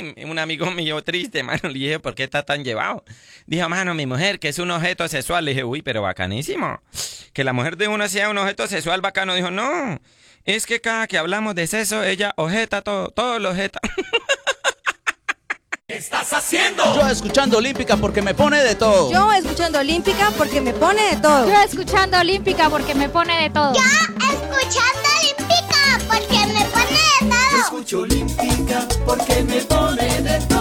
un amigo mío triste, mano, le dije, ¿por qué está tan llevado? Dijo, mano, mi mujer, que es un objeto sexual. Le dije, uy, pero bacanísimo. Que la mujer de uno sea un objeto sexual bacano. Dijo, no, es que cada que hablamos de sexo, ella ojeta todo lo ojeta. ¿Qué estás haciendo? Yo escuchando Olímpica porque me pone de todo. Yo escuchando Olímpica porque me pone de todo. Yo escuchando Olímpica porque me pone de todo. Yo escuchando Olímpica porque me pone de todo. Yo escucho Olímpica porque me pone de todo.